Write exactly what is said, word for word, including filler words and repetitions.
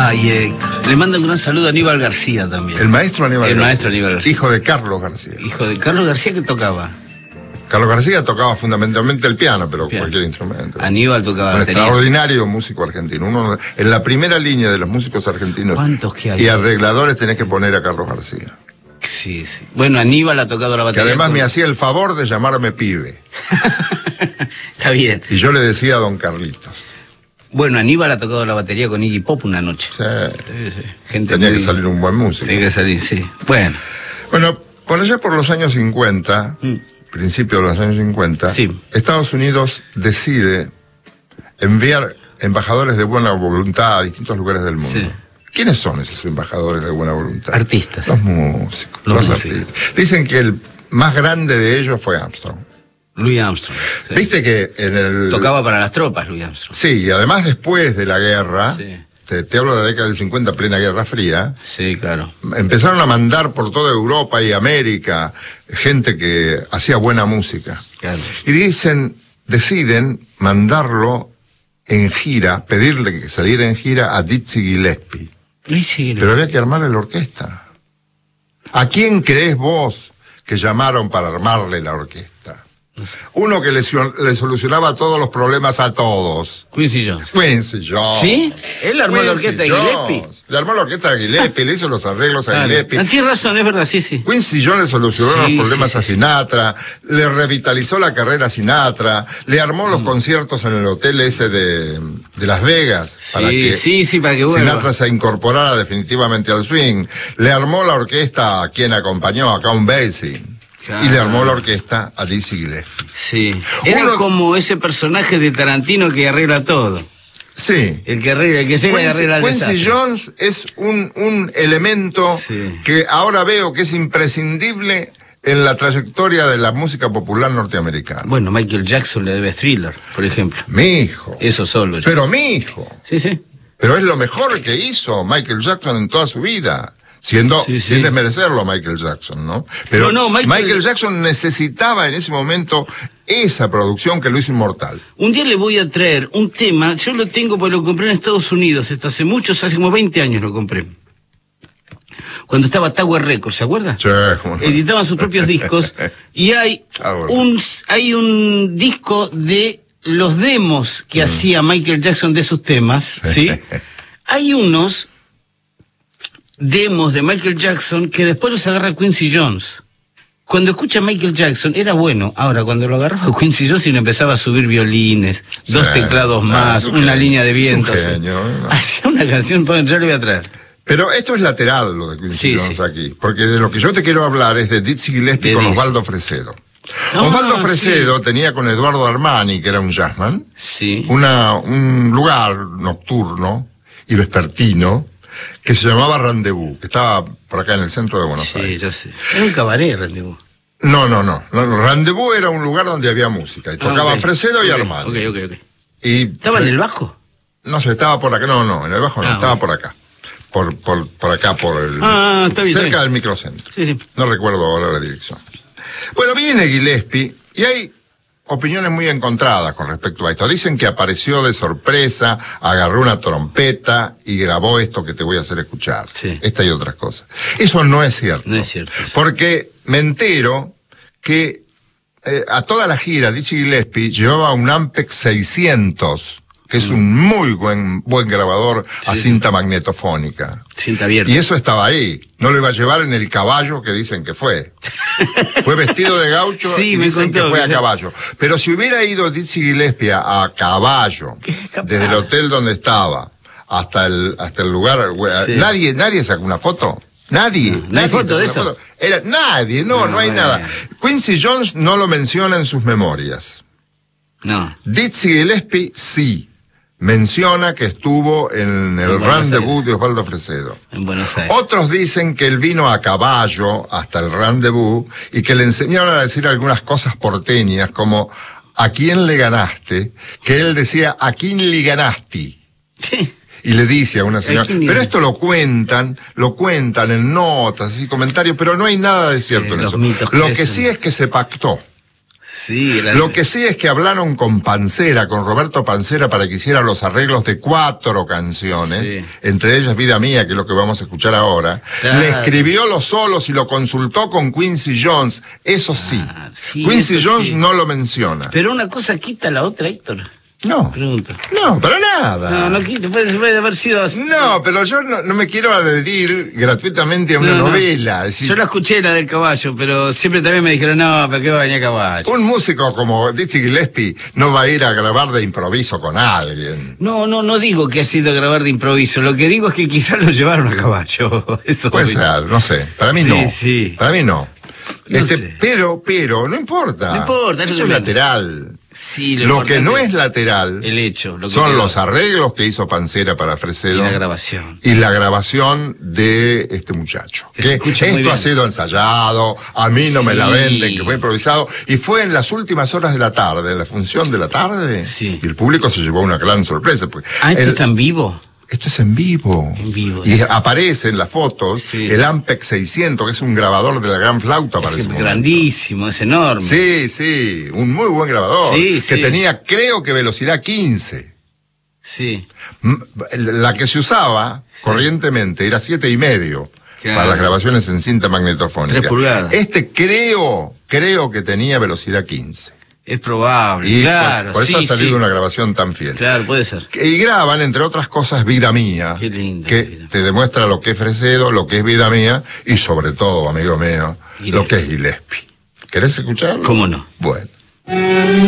Ay, Héctor. Le mando un gran saludo a Aníbal García también. El maestro Aníbal El García. maestro Aníbal García. Hijo de Carlos García. Hijo de Carlos García, que tocaba. Carlos García tocaba fundamentalmente el piano, pero Piano. cualquier instrumento. Aníbal tocaba Un batería. extraordinario músico argentino. Uno en la primera línea de los músicos argentinos. ¿Cuántos que hay? Y arregladores tenés que poner a Carlos García. Sí, sí. Bueno, Aníbal ha tocado la Que batería. además con... me hacía el favor de llamarme pibe. Está bien. Y yo le decía a don Carlitos. Bueno, Aníbal ha tocado la batería con Iggy Pop una noche. Sí. Sí, sí. Gente Tenía muy... que salir un buen músico. Tenía que salir, sí. Bueno. Bueno, por allá por los años cincuenta, Mm. principios de los años cincuenta, Sí. Estados Unidos decide enviar embajadores de buena voluntad a distintos lugares del mundo. Sí. ¿Quiénes son esos embajadores de buena voluntad? Artistas. Los músicos. Los Los, músicos. artistas. Dicen que el más grande de ellos fue Armstrong. Louis Armstrong. Sí. Viste que en el... Tocaba para las tropas, Louis Armstrong. Sí, y además después de la guerra, Sí. te, te hablo de la década del cincuenta, plena Guerra Fría, Sí, claro. empezaron a mandar por toda Europa y América gente que hacía buena música. Claro. Y dicen, deciden mandarlo en gira, pedirle que saliera en gira a Dizzy Gillespie. Sí, sí, Pero había que armarle la orquesta. ¿A quién creés vos que llamaron para armarle la orquesta? Uno que le, le solucionaba todos los problemas a todos. Quincy Jones. Quincy Jones. ¿Sí? Él armó la Quincy orquesta de Jones. Gillespie. Le armó la orquesta de Gillespie, le hizo los arreglos a Claro. Gillespie. Ah, tienes razón, es verdad, sí, sí. Quincy Jones le solucionó Sí, los problemas sí, a sí. Sinatra, le revitalizó la carrera a Sinatra, le armó los conciertos en el hotel ese de, de Las Vegas para Sí, que sí, sí, para que vuelva. Sinatra se incorporara definitivamente al swing. Le armó la orquesta a quien acompañó, a Count Basie. Claro. Y le armó la orquesta a Dizzy Gillespie. Sí. Era Uno- como ese personaje de Tarantino que arregla todo. Sí. El que arregla, el que llega y Quincy, arregla el Quincy desastre. Jones es un, un elemento Sí. que ahora veo que es imprescindible en la trayectoria de la música popular norteamericana. Bueno, Michael Jackson le debe Thriller, por ejemplo. Mi hijo. Eso solo. Pero mi hijo. Sí, sí. Pero es lo mejor que hizo Michael Jackson en toda su vida. Siendo, Sí, sí. sin desmerecerlo a Michael Jackson, ¿no? Pero No, no, Michael- Michael Jackson necesitaba en ese momento esa producción que lo hizo inmortal. Un día le voy a traer un tema, yo lo tengo porque lo compré en Estados Unidos, esto hace muchos, hace como veinte años lo compré. Cuando estaba Tower Records, ¿se acuerda? Sí, cómo no. Editaban sus propios discos y hay Tower un, hay un disco de los demos que hacía Michael Jackson de sus temas, ¿sí? Hay unos demos de Michael Jackson que después los agarra Quincy Jones. Cuando escucha Michael Jackson era bueno. Ahora, cuando lo agarraba Quincy Jones y le empezaba a subir violines, dos Sí, teclados ah, más, es un una genio, línea de es un vientos. genio, ¿no? Hacía una canción, pues, yo le voy a traer. Pero esto es lateral lo de Quincy Sí, Jones sí. aquí, porque de lo que yo te quiero hablar es de Dizzy Gillespie De con Dizzy. Osvaldo Fresedo. Ah, Osvaldo Fresedo sí. tenía con Eduardo Armani, que era un jazzman, Sí. una, un lugar nocturno y vespertino que se llamaba Rendezvous, que estaba por acá en el centro de Buenos Sí, Aires. yo sé. Era un cabaret, Rendezvous. No, no, no, no. Rendezvous era un lugar donde había música, y tocaba Ah, ok. Fresedo y Ok, Armani. Ok, ok, ok. Y ¿Estaba en Fre- el bajo? No sé, estaba por acá, no, no, en el bajo no, Ah, estaba bueno. por acá. Por, por, por acá, por el... Ah, está bien, cerca está bien. del microcentro. Sí, sí. No recuerdo ahora la dirección. Bueno, viene Gillespie y hay opiniones muy encontradas con respecto a esto. Dicen que apareció de sorpresa, agarró una trompeta y grabó esto que te voy a hacer escuchar. Sí. Esta y otras cosas. Eso no es cierto. No es cierto. Porque me entero que eh, a toda la gira Dizzy Gillespie llevaba un Ampex seiscientos, que es un muy buen, buen grabador a Sí. cinta magnetofónica. Cinta abierta. Y eso estaba ahí. No lo iba a llevar en el caballo que dicen que fue. Fue vestido de gaucho Sí, y me dicen contó, que fue a que- caballo. Pero si hubiera ido Dizzy Gillespie a, a caballo, capaz. desde el hotel donde estaba hasta el, hasta el lugar, Sí. nadie, nadie sacó una foto. Nadie. No, no hay nadie foto sacó de una eso. foto. Era, nadie, no, no, No, hay bueno. nada. Quincy Jones no lo menciona en sus memorias. No. Dizzy Gillespie sí. Menciona que estuvo en el En Buenos Rendezvous Aires. de Osvaldo Fresedo. En Buenos Aires. Otros dicen que él vino a caballo hasta el Rendezvous y que le enseñaron a decir algunas cosas porteñas como ¿a quién le ganaste? Que él decía ¿a quién le ganaste? Y le dice a una señora, quién le pero ganaste? esto lo cuentan, lo cuentan en notas y comentarios, pero no hay nada de cierto Sí, en los eso. mitos Lo que crecen. sí es que se pactó. Sí, era... Lo que sí es que hablaron con Pancera, con Roberto Pancera, para que hiciera los arreglos de cuatro canciones, sí. entre ellas Vida Mía, que es lo que vamos a escuchar ahora. Claro. Le escribió los solos y lo consultó con Quincy Jones, eso sí. Ah, sí Quincy eso Jones sí. no lo menciona. Pero una cosa quita la otra, Héctor. No, Pregunto. no, para nada. No, no quita, puede, puede haber sido así. No, pero yo no, no me quiero adherir gratuitamente a una no, novela. No. Es decir, yo la escuché, la del caballo, pero siempre también me dijeron, no, ¿para qué va a venir a caballo? Un músico como Dizzy Gillespie no va a ir a grabar de improviso con alguien. No, no, no digo que ha sido grabar de improviso. Lo que digo es que quizás lo llevaron a caballo. Eso puede ser, no sé. Para mí sí, no. Sí. Para mí no. no este, sé. Pero, pero, no importa. No importa. Eso es lateral. Sí, lo, lo que no es lateral el hecho, lo que son quedó. los arreglos que hizo Pancera para Fresedo y la grabación y la grabación de este muchacho. Que, que esto ha sido ensayado, a mí no sí. me la venden, que fue improvisado y fue en las últimas horas de la tarde, en la función de la tarde. Sí. Y el público se llevó una gran sorpresa. Ah, ¿esto el, está en vivo? Esto es en vivo. En vivo. Y aparece en las fotos sí. el Ampex seiscientos, que es un grabador de la gran flauta para es ese grandísimo, momento. es enorme. Sí, sí, un muy buen grabador. Sí, que sí. tenía, creo que velocidad quince. Sí. La que se usaba sí. corrientemente era siete y medio. Claro. Para las grabaciones en cinta magnetofónica. Tres pulgadas. Este creo, creo que tenía velocidad quince. Es probable, y claro. Por, por eso sí, ha salido sí. una grabación tan fiel. Claro, puede ser. Y graban, entre otras cosas, Vida Mía. Qué lindo. Que vida. te demuestra lo que es Fresedo, lo que es Vida Mía, y sobre todo, amigo mío, Gillespie. Lo que es Gillespie. ¿Querés escucharlo? ¿Cómo no? Bueno.